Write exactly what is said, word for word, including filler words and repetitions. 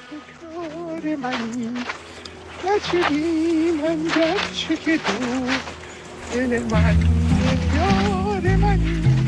کار منی، گرچه بی من گرچه که تو دل من یار منی.